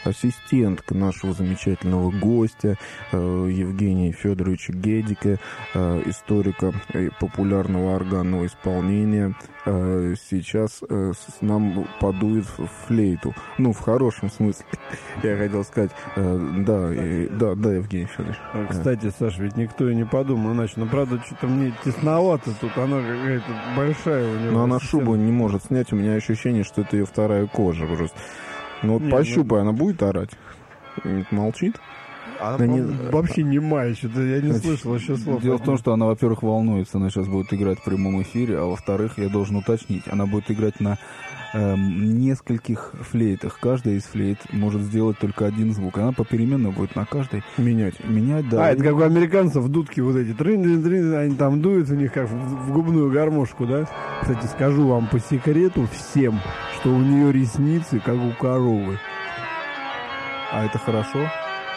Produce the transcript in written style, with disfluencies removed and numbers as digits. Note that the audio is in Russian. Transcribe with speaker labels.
Speaker 1: ассистентка нашего замечательного гостя Евгения Федоровича Гедика, историка популярного органного исполнения. Сейчас нам подует флейту. Ну, в хорошем смысле. Я хотел сказать, да, Евгений Федорович.
Speaker 2: Кстати, Саша, ведь никто и не подумал иначе. Но, правда, что-то мне тесновато тут. Она какая-то большая у него.
Speaker 1: Но она шубу не может снять. У меня ощущение, что это ее вторая кожа просто. Ну вот пощупай, она будет орать? Молчит?
Speaker 2: Она вообще немая, что-то я не слышал еще слов.
Speaker 3: Дело в том, что она, во-первых, волнуется, она сейчас будет играть в прямом эфире, а во-вторых, я должен уточнить, она будет играть на нескольких флейтах. Каждая из флейт может сделать только один звук. Она попеременно будет на каждой менять, да.
Speaker 2: Это как у американцев дудки вот эти. Они там дуют у них как в губную гармошку, да? Кстати, скажу вам по секрету всем, что у нее ресницы как у коровы.
Speaker 3: А это хорошо?